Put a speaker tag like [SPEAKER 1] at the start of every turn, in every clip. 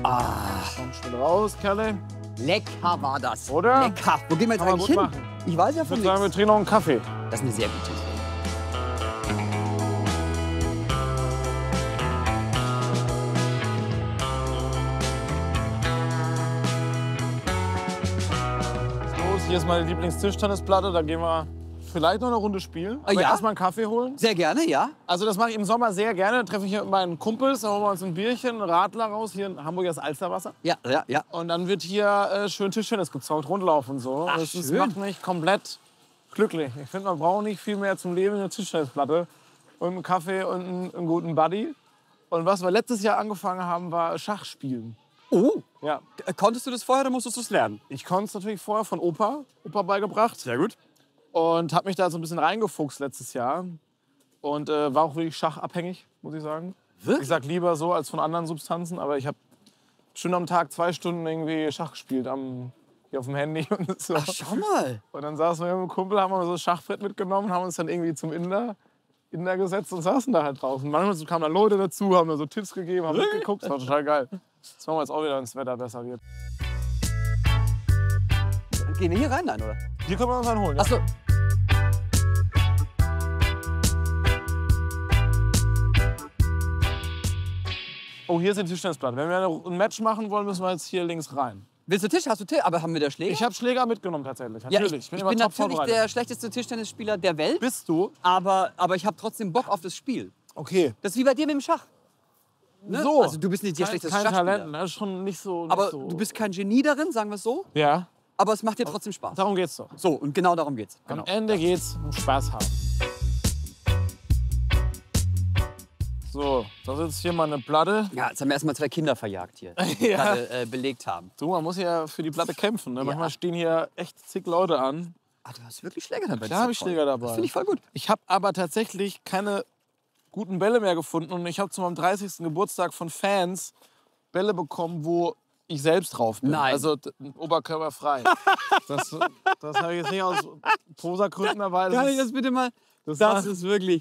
[SPEAKER 1] Komm schnell raus, Kerle.
[SPEAKER 2] Lecker war das.
[SPEAKER 1] Oder?
[SPEAKER 2] Lecker. Wo gehen wir jetzt
[SPEAKER 1] Kann man
[SPEAKER 2] eigentlich
[SPEAKER 1] gut
[SPEAKER 2] hin?
[SPEAKER 1] machen.
[SPEAKER 2] Ich weiß ja
[SPEAKER 1] Ich
[SPEAKER 2] von
[SPEAKER 1] würde sagen, wir
[SPEAKER 2] nichts.
[SPEAKER 1] trinken noch einen Kaffee.
[SPEAKER 2] Das ist eine sehr gute Idee.
[SPEAKER 1] Los, hier ist meine Lieblingstischtennisplatte. Da gehen wir vielleicht noch eine Runde spielen. Aber
[SPEAKER 2] ja?
[SPEAKER 1] erstmal einen Kaffee holen.
[SPEAKER 2] Sehr gerne, ja.
[SPEAKER 1] Also das mache ich im Sommer sehr gerne. Da treffe ich hier mit meinen Kumpels, dann holen wir uns ein Bierchen, einen Radler raus. Hier in Hamburg ist Alsterwasser.
[SPEAKER 2] Ja.
[SPEAKER 1] Und dann wird hier schön Tischtennis gezockt, Rundlauf und so.
[SPEAKER 2] Ach,
[SPEAKER 1] das
[SPEAKER 2] schön.
[SPEAKER 1] macht mich komplett glücklich. Ich finde, man braucht nicht viel mehr zum Leben eine Tischtennisplatte und einen Kaffee und einen guten Buddy. Und was wir letztes Jahr angefangen haben, war Schachspielen.
[SPEAKER 2] Oh,
[SPEAKER 1] Ja,
[SPEAKER 2] konntest du das vorher oder musstest du es lernen?
[SPEAKER 1] ich konnte es natürlich vorher von Opa beigebracht.
[SPEAKER 2] Sehr gut.
[SPEAKER 1] Und habe mich da so ein bisschen reingefuchst letztes Jahr. Und war auch wirklich schachabhängig, muss ich sagen.
[SPEAKER 2] Wirklich?
[SPEAKER 1] Ich sag lieber so als von anderen Substanzen, aber ich habe schon am Tag 2 Stunden irgendwie Schach gespielt hier auf dem Handy. Und so.
[SPEAKER 2] Ach, schau mal.
[SPEAKER 1] Und dann saßen wir mit dem Kumpel, haben wir so ein Schachbrett mitgenommen, haben uns dann irgendwie zum Inder gesetzt und saßen da halt draußen. Manchmal kamen dann Leute dazu, haben mir so Tipps gegeben, haben mitgeguckt, das war total geil. Jetzt machen wir jetzt auch wieder, wenn das Wetter besser wird.
[SPEAKER 2] Gehen wir hier rein, nein, oder?
[SPEAKER 1] Hier können wir uns einen holen. Ja.
[SPEAKER 2] Achso.
[SPEAKER 1] Oh, hier ist die Tischtennisplatte. Wenn wir ein Match machen wollen, müssen wir jetzt hier links rein.
[SPEAKER 2] Willst du Tisch? Hast du Tisch? Aber haben wir da Schläger?
[SPEAKER 1] Ich habe Schläger mitgenommen tatsächlich.
[SPEAKER 2] ja,
[SPEAKER 1] Natürlich.
[SPEAKER 2] ich bin
[SPEAKER 1] immer top
[SPEAKER 2] natürlich
[SPEAKER 1] vorbereitet.
[SPEAKER 2] der schlechteste Tischtennisspieler der Welt.
[SPEAKER 1] Bist du?
[SPEAKER 2] Aber ich habe trotzdem Bock auf das Spiel.
[SPEAKER 1] Okay.
[SPEAKER 2] Das ist wie bei dir mit dem Schach. Ne?
[SPEAKER 1] So.
[SPEAKER 2] Also du bist nicht der schlechteste
[SPEAKER 1] kein
[SPEAKER 2] Schachspieler.
[SPEAKER 1] Talent, das ist schon nicht so.
[SPEAKER 2] Aber
[SPEAKER 1] so.
[SPEAKER 2] du bist kein Genie darin, sagen wir es so.
[SPEAKER 1] Ja,
[SPEAKER 2] Aber es macht dir trotzdem Spaß.
[SPEAKER 1] darum geht's doch.
[SPEAKER 2] So, und genau darum geht's. Genau.
[SPEAKER 1] Am Ende geht's um Spaß haben. So, das ist jetzt hier mal eine Platte.
[SPEAKER 2] Ja, jetzt haben wir erstmal 2 Kinder verjagt hier, die
[SPEAKER 1] Ja.
[SPEAKER 2] gerade belegt haben.
[SPEAKER 1] Du, man muss ja für die Platte kämpfen. Ne? Manchmal stehen hier echt zig Leute an.
[SPEAKER 2] Ah, du hast wirklich Schläger dabei.
[SPEAKER 1] Klar habe ich Schläger dabei.
[SPEAKER 2] Das finde ich voll gut.
[SPEAKER 1] Ich habe aber tatsächlich keine guten Bälle mehr gefunden. Und ich habe zu meinem 30. Geburtstag von Fans Bälle bekommen, wo ich selbst drauf bin.
[SPEAKER 2] Nein.
[SPEAKER 1] Also oberkörperfrei. das habe ich jetzt nicht aus Posergründen dabei.
[SPEAKER 2] Kann ich das bitte mal?
[SPEAKER 1] Das
[SPEAKER 2] ist wirklich...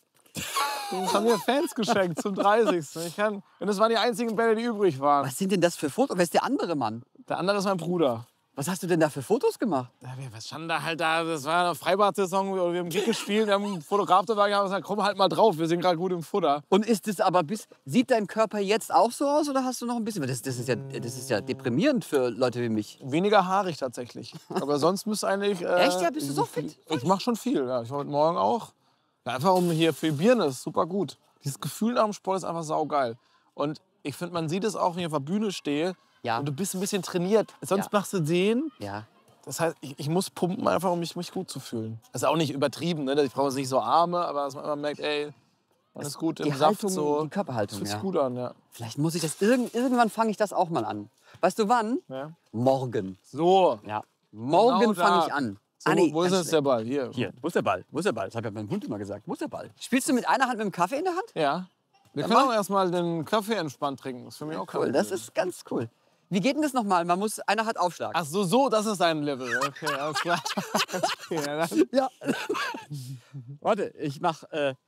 [SPEAKER 1] Das haben mir Fans geschenkt zum 30. Und das waren die einzigen Bälle, die übrig waren.
[SPEAKER 2] Was sind denn das für Fotos? Wer ist der andere Mann?
[SPEAKER 1] Der andere ist mein Bruder.
[SPEAKER 2] Was hast du denn da für Fotos gemacht?
[SPEAKER 1] Ja, was stand da halt da? Das war eine Freibad-Saison. Wir haben Gig gespielt, wir haben einen Fotograf dabei gehabt und gesagt, komm halt mal drauf, wir sind gerade gut im Futter.
[SPEAKER 2] Und ist es aber sieht dein Körper jetzt auch so aus oder hast du noch ein bisschen? Das ist ja deprimierend für Leute wie mich.
[SPEAKER 1] Weniger haarig tatsächlich. Aber sonst müsste eigentlich...
[SPEAKER 2] Echt? Ja, bist du so fit?
[SPEAKER 1] Ich mache schon viel. Ja. Ich war heute Morgen auch. Ja, einfach um hier für Birne ist super gut. Dieses Gefühl nach dem Sport ist einfach saugeil. Und ich finde, man sieht es auch, wenn ich auf der Bühne stehe
[SPEAKER 2] Ja.
[SPEAKER 1] und du bist ein bisschen trainiert. Sonst
[SPEAKER 2] Ja.
[SPEAKER 1] machst du den.
[SPEAKER 2] Ja.
[SPEAKER 1] Das heißt, ich muss pumpen, einfach um mich gut zu fühlen. Das ist auch nicht übertrieben, ne? Ich brauche jetzt nicht so Arme, aber dass man immer merkt, ey, man ist gut
[SPEAKER 2] Die
[SPEAKER 1] im Saft.
[SPEAKER 2] Haltung,
[SPEAKER 1] So.
[SPEAKER 2] die Körperhaltung,
[SPEAKER 1] Fühlt sich
[SPEAKER 2] ja.
[SPEAKER 1] gut an, ja.
[SPEAKER 2] Vielleicht muss ich das irgendwann fange ich das auch mal an. Weißt du wann?
[SPEAKER 1] Ja.
[SPEAKER 2] Morgen.
[SPEAKER 1] So.
[SPEAKER 2] Ja. Morgen
[SPEAKER 1] Genau
[SPEAKER 2] fange
[SPEAKER 1] da.
[SPEAKER 2] ich an.
[SPEAKER 1] So, wo ist
[SPEAKER 2] ganz
[SPEAKER 1] jetzt der Ball? Hier.
[SPEAKER 2] Hier, wo ist der Ball? Wo ist der Ball? Das hat ja mein Hund immer gesagt. Wo ist der Ball? Spielst du mit einer Hand mit dem Kaffee in der Hand?
[SPEAKER 1] Ja. Wir
[SPEAKER 2] Dann
[SPEAKER 1] können
[SPEAKER 2] mach.
[SPEAKER 1] auch erstmal den Kaffee entspannt trinken. Das ist für mich auch kein
[SPEAKER 2] Cool, das
[SPEAKER 1] Problem.
[SPEAKER 2] ist ganz cool. Wie geht denn das nochmal? Einer hat Aufschlag.
[SPEAKER 1] Ach so, das ist dein Level. Okay, alles klar. Okay, ja, dann.
[SPEAKER 2] Ja. Warte, ich mach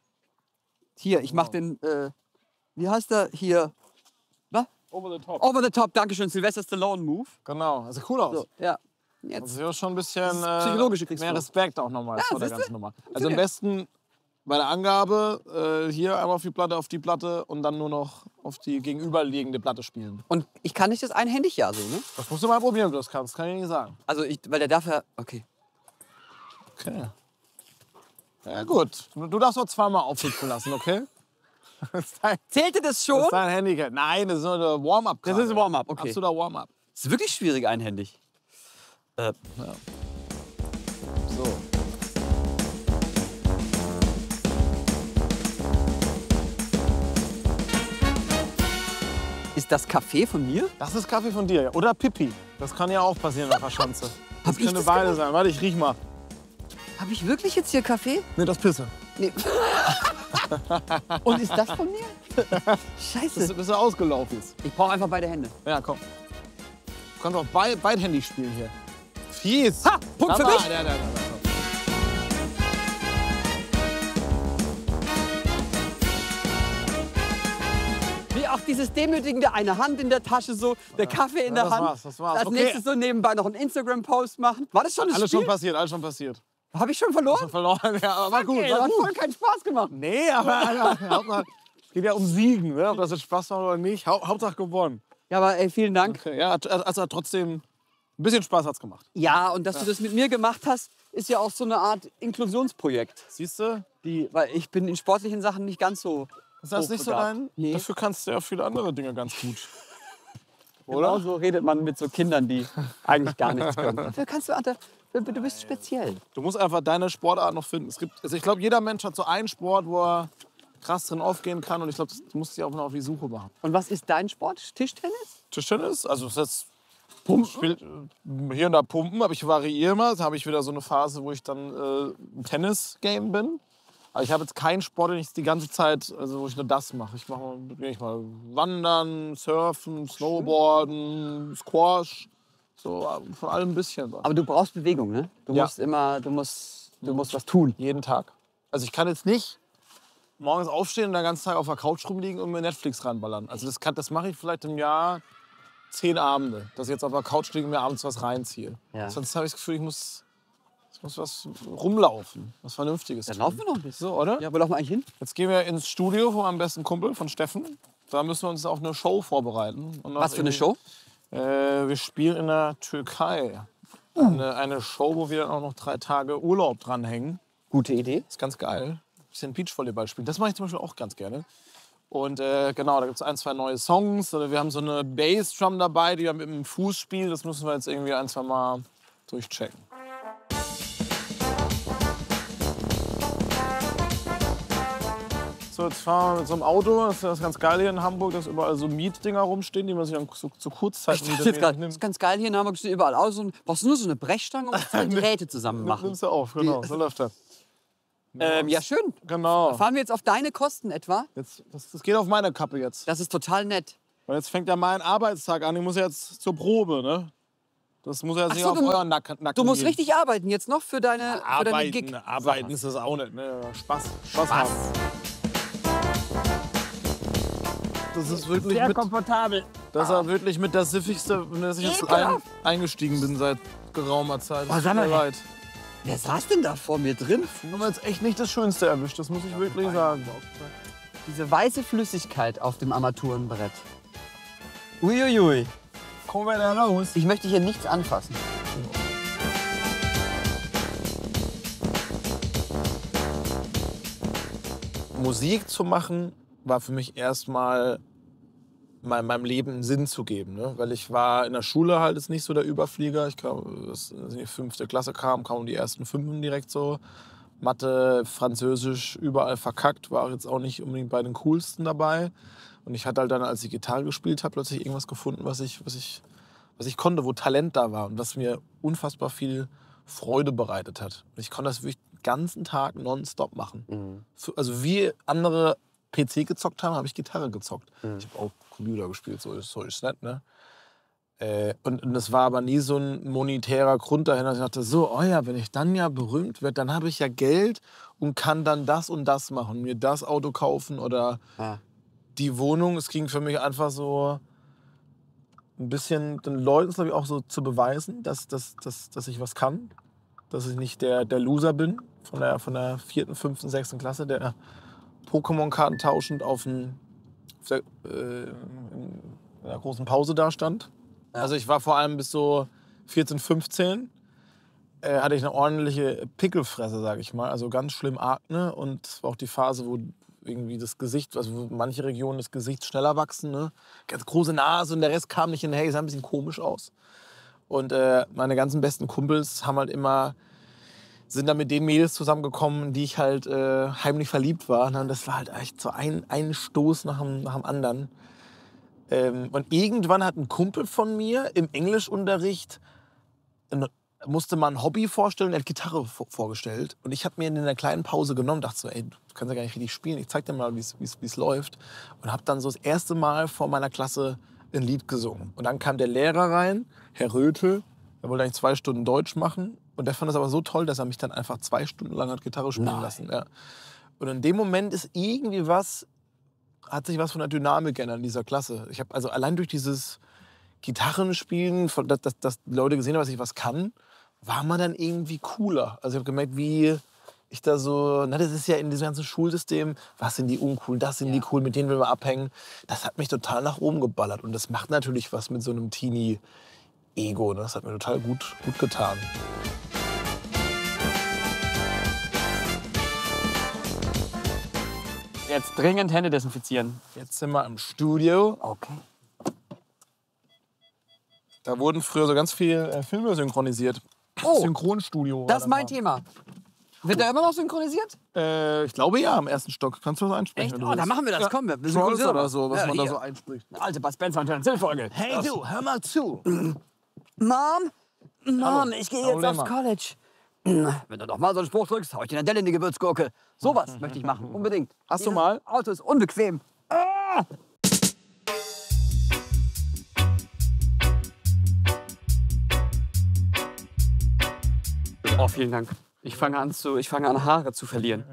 [SPEAKER 2] ich mach den wie heißt der hier? Was?
[SPEAKER 1] Over the top.
[SPEAKER 2] Over the top, Dankeschön, Sylvester Stallone Move.
[SPEAKER 1] Genau, das sieht cool aus.
[SPEAKER 2] So, ja.
[SPEAKER 1] Das
[SPEAKER 2] Jetzt.
[SPEAKER 1] ist ja schon ein bisschen
[SPEAKER 2] psychologische Kriegsführung.
[SPEAKER 1] mehr Respekt auch nochmal vor der
[SPEAKER 2] siehste?
[SPEAKER 1] ganzen Nummer. Also am besten bei der Angabe hier einmal auf die Platte und dann nur noch auf die gegenüberliegende Platte spielen.
[SPEAKER 2] Und ich kann nicht das einhändig ja so, ne?
[SPEAKER 1] Das musst du mal probieren, ob du das kannst. Kann ich nicht sagen.
[SPEAKER 2] Also weil der darf ja. Okay.
[SPEAKER 1] Okay. Ja gut, du darfst noch zweimal aufsitzen lassen, okay? Das ist dein,
[SPEAKER 2] Zählte das
[SPEAKER 1] das
[SPEAKER 2] schon?
[SPEAKER 1] ist dein Handicap. Nein, das ist nur der Warm-up.
[SPEAKER 2] Das ist ein Warm-up, okay.
[SPEAKER 1] Absoluter Warm-up.
[SPEAKER 2] Das ist wirklich schwierig einhändig.
[SPEAKER 1] So.
[SPEAKER 2] Ist das Kaffee von mir?
[SPEAKER 1] Das ist Kaffee von dir, ja. Oder Pipi. Das kann ja auch passieren auf der Schanze. Das
[SPEAKER 2] Hab ich
[SPEAKER 1] könnte
[SPEAKER 2] das
[SPEAKER 1] beide
[SPEAKER 2] gemacht?
[SPEAKER 1] sein. Warte, ich riech mal.
[SPEAKER 2] Habe ich wirklich jetzt hier Kaffee?
[SPEAKER 1] Nee, das Pisse.
[SPEAKER 2] Nee. Und ist das von mir? Scheiße.
[SPEAKER 1] Bis er ausgelaufen ist.
[SPEAKER 2] Ich brauche einfach beide Hände.
[SPEAKER 1] Ja, komm. Du kannst auch beidhändig spielen hier. Fies.
[SPEAKER 2] Ha! Punkt für
[SPEAKER 1] Da war-
[SPEAKER 2] mich!
[SPEAKER 1] Da.
[SPEAKER 2] Wie auch dieses demütigende, eine Hand in der Tasche so, der Kaffee in der Hand.
[SPEAKER 1] Das war's.
[SPEAKER 2] Als nächstes so nebenbei noch einen Instagram-Post machen. War das schon das
[SPEAKER 1] Alles
[SPEAKER 2] Spiel?
[SPEAKER 1] schon passiert, alles schon passiert.
[SPEAKER 2] Habe ich schon verloren?
[SPEAKER 1] Verloren, ja, aber war gut.
[SPEAKER 2] Okay,
[SPEAKER 1] War
[SPEAKER 2] hat
[SPEAKER 1] gut.
[SPEAKER 2] voll keinen Spaß gemacht.
[SPEAKER 1] Nee, aber Hauptsache, es geht ja um Siegen, ne? Ob das jetzt Spaß macht oder nicht. Hauptsache gewonnen.
[SPEAKER 2] Ja, aber ey, vielen Dank.
[SPEAKER 1] Okay, ja, also trotzdem, ein bisschen Spaß hat's gemacht.
[SPEAKER 2] Ja, und dass du das mit mir gemacht hast, ist ja auch so eine Art Inklusionsprojekt.
[SPEAKER 1] Siehst du?
[SPEAKER 2] Weil ich bin in sportlichen Sachen nicht ganz so.
[SPEAKER 1] Ist das nicht so
[SPEAKER 2] hochbegabt.
[SPEAKER 1] dein?
[SPEAKER 2] Nee.
[SPEAKER 1] Dafür kannst du ja viele andere Dinge ganz gut.
[SPEAKER 2] Oder? Genau so redet man mit so Kindern, die eigentlich gar nichts können. Dafür kannst du, Ante, du bist speziell.
[SPEAKER 1] Du musst einfach deine Sportart noch finden. Also ich glaube, jeder Mensch hat so einen Sport, wo er krass drin aufgehen kann. Und ich glaube, du musst dich auch noch auf die Suche machen.
[SPEAKER 2] Und was ist dein Sport? Tischtennis?
[SPEAKER 1] Tischtennis, also das ist hier und da Pumpen, aber ich variiere immer. Da habe ich wieder so eine Phase, wo ich dann im Tennis-Game bin. Aber ich habe jetzt keinen Sport, den ich die ganze Zeit, also wo ich nur das mache. Ich mache mal Wandern, Surfen, Snowboarden, Squash, so von allem ein bisschen. Was.
[SPEAKER 2] Aber du brauchst Bewegung, ne? Du
[SPEAKER 1] Ja.
[SPEAKER 2] musst immer, du musst was tun.
[SPEAKER 1] Jeden Tag. Also ich kann jetzt nicht morgens aufstehen und den ganzen Tag auf der Couch rumliegen und mir Netflix reinballern. Also das mache ich vielleicht im Jahr 10 Abende, dass ich jetzt auf der Couch liege und mir abends was reinziehe.
[SPEAKER 2] Ja.
[SPEAKER 1] Sonst habe ich das Gefühl, ich muss was rumlaufen, was Vernünftiges
[SPEAKER 2] Dann
[SPEAKER 1] tun.
[SPEAKER 2] laufen wir noch ein bisschen.
[SPEAKER 1] So, oder?
[SPEAKER 2] Ja, wo laufen wir eigentlich hin?
[SPEAKER 1] Jetzt gehen wir ins Studio von meinem besten Kumpel, von Steffen. Da müssen wir uns auf eine Show vorbereiten. Und
[SPEAKER 2] Was für eine Show?
[SPEAKER 1] Wir spielen in der Türkei. Eine Show, wo wir dann auch noch 3 Tage Urlaub dranhängen.
[SPEAKER 2] Gute Idee.
[SPEAKER 1] Ist ganz geil. Ein bisschen Beachvolleyball spielen. Das mache ich zum Beispiel auch ganz gerne. Und genau, da gibt es 1, 2 neue Songs. Wir haben so eine Bassdrum dabei, die wir mit dem Fuß spielen. Das müssen wir jetzt irgendwie 1, 2 Mal durchchecken. So, jetzt fahren wir mit so einem Auto. Das ist das ganz geil hier in Hamburg, dass überall so Mietdinger rumstehen, die man sich dann zu Kurzzeiten
[SPEAKER 2] Das ist ganz geil hier in Hamburg, stehen überall aus. Brauchst du nur so eine Brechstange und 2 Drähte zusammen machen.
[SPEAKER 1] Nimmst du auf, genau, so läuft das.
[SPEAKER 2] Ja, schön.
[SPEAKER 1] Genau.
[SPEAKER 2] Fahren wir jetzt auf deine Kosten etwa?
[SPEAKER 1] Das geht auf meine Kappe jetzt.
[SPEAKER 2] Das ist total nett.
[SPEAKER 1] Weil jetzt fängt ja mein Arbeitstag an. Ich muss jetzt zur Probe, ne? Das muss ja
[SPEAKER 2] Ach
[SPEAKER 1] nicht
[SPEAKER 2] so,
[SPEAKER 1] auf euren Nacken
[SPEAKER 2] Du musst
[SPEAKER 1] gehen.
[SPEAKER 2] richtig arbeiten jetzt noch für deine Gig.
[SPEAKER 1] Arbeiten ist das auch nicht, ne? Spaß haben. Das ist wirklich
[SPEAKER 2] komfortabel.
[SPEAKER 1] das ist wirklich mit das Siffigste, in das ich jetzt eingestiegen bin seit geraumer Zeit.
[SPEAKER 2] Oh, sag mal,
[SPEAKER 1] Tut mir leid.
[SPEAKER 2] Wer saß denn da vor mir drin?
[SPEAKER 1] Wir haben jetzt echt nicht das Schönste erwischt, das muss ich wirklich sagen.
[SPEAKER 2] Diese weiße Flüssigkeit auf dem Armaturenbrett. Uiuiui.
[SPEAKER 1] Kommen wir da raus?
[SPEAKER 2] Ich möchte hier nichts anfassen.
[SPEAKER 1] Musik zu machen war für mich erstmal meinem Leben einen Sinn zu geben. Ne? Weil ich war in der Schule halt jetzt nicht so der Überflieger. Ich kam, als die 5. Klasse kamen die ersten 5 direkt so. Mathe, Französisch, überall verkackt. War jetzt auch nicht unbedingt bei den coolsten dabei. Und ich hatte halt dann, als ich Gitarre gespielt habe, plötzlich irgendwas gefunden, was ich konnte, wo Talent da war und was mir unfassbar viel Freude bereitet hat. Und ich konnte das wirklich den ganzen Tag nonstop machen. Also wie andere PC gezockt haben, habe ich Gitarre gezockt. Ich habe auch Computer gespielt, so ist es nicht, ne? Und es war aber nie so ein monetärer Grund dahinter, dass ich dachte, so, oh ja, wenn ich dann ja berühmt werde, dann habe ich ja Geld und kann dann das und das machen, mir das Auto kaufen oder die Wohnung. Es ging für mich einfach so ein bisschen den Leuten, glaube ich, auch so zu beweisen, dass ich was kann, dass ich nicht der Loser bin von der 4., 5., 6. Klasse, der Pokémon-Karten tauschend in einer großen Pause da stand. Ja. Also ich war vor allem bis so 14, 15, hatte ich eine ordentliche Pickelfresse, sage ich mal. Also ganz schlimm Akne. Und es war auch die Phase, wo irgendwie das Gesicht, also wo manche Regionen des Gesichts schneller wachsen. Ne? Ganz große Nase und der Rest kam nicht hin. Hey, sah ein bisschen komisch aus. Und meine ganzen besten Kumpels haben halt immer, sind dann mit den Mädels zusammengekommen, in die ich halt heimlich verliebt war. Ne? Und das war halt echt so ein Stoß nach dem anderen. Und irgendwann hat ein Kumpel von mir im Englischunterricht musste mal ein Hobby vorstellen, er hat Gitarre vorgestellt. Und ich habe mir in einer kleinen Pause genommen, dachte so, ey, du kannst ja gar nicht richtig spielen, ich zeig dir mal, wie es läuft. Und habe dann so das erste Mal vor meiner Klasse ein Lied gesungen. Und dann kam der Lehrer rein, Herr Rötel, der wollte eigentlich 2 Stunden Deutsch machen. Und der fand das aber so toll, dass er mich dann einfach 2 Stunden lang hat Gitarre spielen lassen. Ja. Und in dem Moment ist irgendwie was hat sich was von der Dynamik geändert in dieser Klasse. Ich habe also allein durch dieses Gitarrenspielen, dass die Leute gesehen haben, dass ich was kann, war man dann irgendwie cooler. Also ich habe gemerkt, wie ich da so, das ist ja in diesem ganzen Schulsystem, was sind die uncoolen, das sind die coolen, mit denen will man abhängen. Das hat mich total nach oben geballert. Und das macht natürlich was mit so einem Teenie-Ego. Ne? Das hat mir total gut getan.
[SPEAKER 2] Jetzt dringend Hände desinfizieren.
[SPEAKER 1] Jetzt sind wir im Studio.
[SPEAKER 2] Okay.
[SPEAKER 1] Da wurden früher so ganz viele Filme synchronisiert.
[SPEAKER 2] Oh,
[SPEAKER 1] Synchronstudio.
[SPEAKER 2] das ist mein Thema. Wird der immer noch synchronisiert?
[SPEAKER 1] Ich glaube ja, im ersten Stock. Kannst du was einsprechen?
[SPEAKER 2] Echt?
[SPEAKER 1] wenn du
[SPEAKER 2] Oh, dann
[SPEAKER 1] willst?
[SPEAKER 2] machen wir das.
[SPEAKER 1] Ja.
[SPEAKER 2] Komm, wir
[SPEAKER 1] Trolls
[SPEAKER 2] synchronisieren
[SPEAKER 1] oder
[SPEAKER 2] was.
[SPEAKER 1] so, was
[SPEAKER 2] Ja,
[SPEAKER 1] man da
[SPEAKER 2] hier.
[SPEAKER 1] so einspricht.
[SPEAKER 2] Eine alte Bud Spencer und Terence Hill Folge.
[SPEAKER 1] Hey du, hör mal zu.
[SPEAKER 2] Mom, ich gehe jetzt
[SPEAKER 1] Hallo,
[SPEAKER 2] aufs College. Wenn du noch mal so einen Spruch drückst, hau ich dir eine Delle in die Gewürzgurke. Sowas möchte ich machen, unbedingt.
[SPEAKER 1] Hast du mal?
[SPEAKER 2] Auto ist unbequem. Ah! Oh, vielen Dank. Ich fange an, Haare zu verlieren.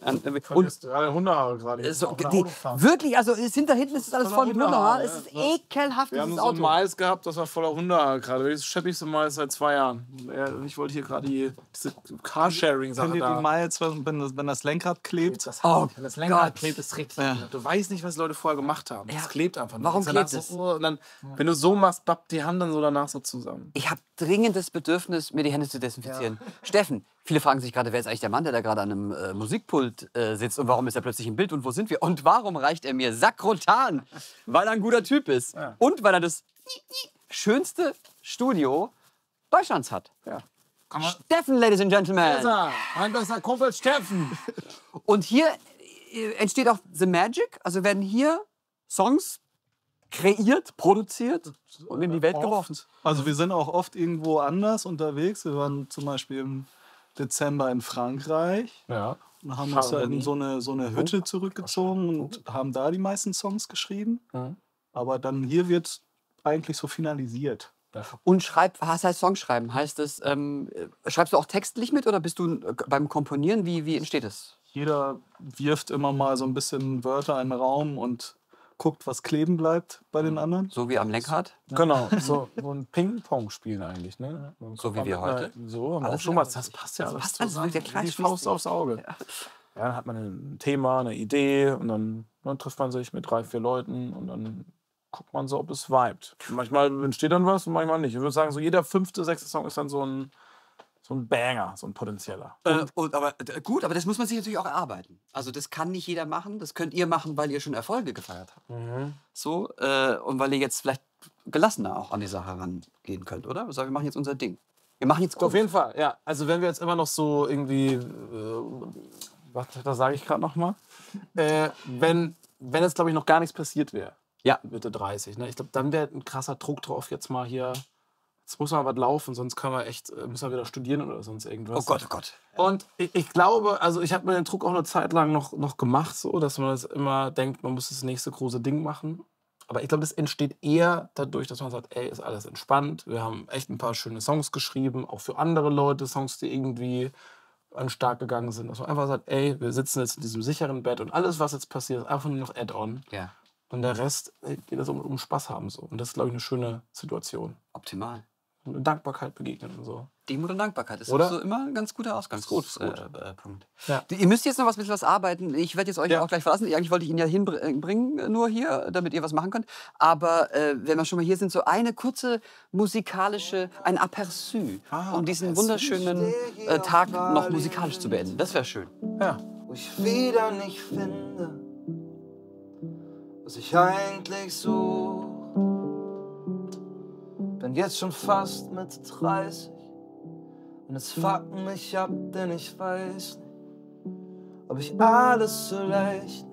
[SPEAKER 2] Und
[SPEAKER 1] Hundehaare gerade.
[SPEAKER 2] so, wirklich, also hinter hinten ist alles voll mit Hundehaaren. Es ist ekelhaft,
[SPEAKER 1] Wir haben
[SPEAKER 2] dieses
[SPEAKER 1] so ein
[SPEAKER 2] Auto.
[SPEAKER 1] Mais gehabt, das war voller Hundehaare gerade. Das scheppigste Mais seit 2 Jahren. Ich wollte hier gerade diese Carsharing-Sache
[SPEAKER 3] Findet
[SPEAKER 1] da.
[SPEAKER 3] die Miles, wenn das Lenkrad klebt?
[SPEAKER 2] Oh
[SPEAKER 1] Wenn das Lenkrad
[SPEAKER 2] Gott.
[SPEAKER 1] klebt, ist richtig. Du weißt nicht, was die Leute vorher gemacht haben.
[SPEAKER 2] Ja.
[SPEAKER 1] Das klebt einfach nur.
[SPEAKER 2] Warum
[SPEAKER 1] Danach
[SPEAKER 2] klebt es?
[SPEAKER 1] So, und dann, wenn du so machst, bappt die Hand dann so danach so zusammen.
[SPEAKER 2] Ich habe dringendes Bedürfnis, mir die Hände zu desinfizieren. Steffen, viele fragen sich gerade, wer ist eigentlich der Mann, der da gerade an einem Musikpult sitzt und warum ist er plötzlich im Bild und wo sind wir? Und warum reicht er mir sakrotan? Weil er ein guter Typ ist.
[SPEAKER 1] Ja.
[SPEAKER 2] Und weil er das schönste Studio Deutschlands hat.
[SPEAKER 1] Ja.
[SPEAKER 2] Steffen, Ladies and Gentlemen.
[SPEAKER 1] Mein bester Kumpel Steffen.
[SPEAKER 2] Und hier entsteht auch The Magic. Also werden hier Songs kreiert, produziert und in die Welt geworfen.
[SPEAKER 3] Also wir sind auch oft irgendwo anders unterwegs. Wir waren zum Beispiel im Dezember in Frankreich
[SPEAKER 1] Ja.
[SPEAKER 3] und haben uns da in so eine Hütte zurückgezogen und haben da die meisten Songs geschrieben. Aber dann hier wird eigentlich so finalisiert.
[SPEAKER 2] Und was heißt Songschreiben? Heißt es, schreibst du auch textlich mit oder bist du beim Komponieren? Wie entsteht es?
[SPEAKER 3] Jeder wirft immer mal so ein bisschen Wörter in den Raum und guckt, was kleben bleibt bei den anderen.
[SPEAKER 2] So wie am Lenkrad?
[SPEAKER 1] Genau, so ein Ping-Pong-Spiel eigentlich. Ne?
[SPEAKER 2] So wie wir heute.
[SPEAKER 1] So, haben wir auch
[SPEAKER 2] Alles
[SPEAKER 1] schon was. Das passt ja alles
[SPEAKER 2] passt alles,
[SPEAKER 1] zusammen.
[SPEAKER 2] der Kreis
[SPEAKER 1] Wie
[SPEAKER 2] schließt
[SPEAKER 1] Faust
[SPEAKER 2] sich.
[SPEAKER 1] aufs Auge. Ja, dann hat man ein Thema, eine Idee und dann trifft man sich mit 3, 4 Leuten und dann guckt man so, ob es vibet. Manchmal entsteht dann was und manchmal nicht. Ich würde sagen, so jeder 5., 6. Song ist dann so ein Banger, so ein potenzieller.
[SPEAKER 2] Gut, aber das muss man sich natürlich auch erarbeiten. Also das kann nicht jeder machen. Das könnt ihr machen, weil ihr schon Erfolge gefeiert habt. So, und weil ihr jetzt vielleicht gelassener auch an die Sache rangehen könnt, oder? Also wir machen jetzt unser Ding. Wir machen jetzt
[SPEAKER 1] Auf jeden Fall, ja. Also wenn wir jetzt immer noch so irgendwie, was sage ich gerade noch mal? Wenn jetzt, glaube ich, noch gar nichts passiert wäre,
[SPEAKER 2] Ja.
[SPEAKER 1] Mitte 30, ne? Ich glaube, dann wäre ein krasser Druck drauf, jetzt mal hier, jetzt muss mal was laufen, sonst können wir echt, müssen wir wieder studieren oder sonst irgendwas.
[SPEAKER 2] Oh Gott, oh Gott.
[SPEAKER 1] Und ich glaube, also ich habe mir den Druck auch eine Zeit lang noch gemacht, so, dass man das immer denkt, man muss das nächste große Ding machen. Aber ich glaube, das entsteht eher dadurch, dass man sagt, ey, ist alles entspannt. Wir haben echt ein paar schöne Songs geschrieben, auch für andere Leute, Songs, die irgendwie an den Start gegangen sind. Dass man einfach sagt, ey, wir sitzen jetzt in diesem sicheren Bett und alles, was jetzt passiert, ist einfach nur noch Add-on.
[SPEAKER 2] Ja,
[SPEAKER 1] Und der Rest geht es um Spaß haben. So. Und das ist, glaube ich, eine schöne Situation.
[SPEAKER 2] optimal.
[SPEAKER 1] Und eine Dankbarkeit begegnen und so.
[SPEAKER 2] Demut und Dankbarkeit ist
[SPEAKER 1] Oder?
[SPEAKER 2] auch so immer ein ganz guter Ausgangspunkt.
[SPEAKER 1] Ja.
[SPEAKER 2] Ihr müsst jetzt noch ein bisschen was arbeiten. Ich werde jetzt euch auch gleich verlassen. Eigentlich wollte ich ihn ja hinbringen, nur hier, damit ihr was machen könnt. Aber wenn wir schon mal hier sind, so eine kurze musikalische, ein Aperçu, um diesen wunderschönen Tag noch musikalisch zu beenden. Das wäre schön.
[SPEAKER 1] Ja.
[SPEAKER 4] Wo ich wieder nicht finde, was ich eigentlich suche. Bin jetzt schon fast mit 30 und es fuckt mich ab, denn ich weiß nicht, ob ich alles so leicht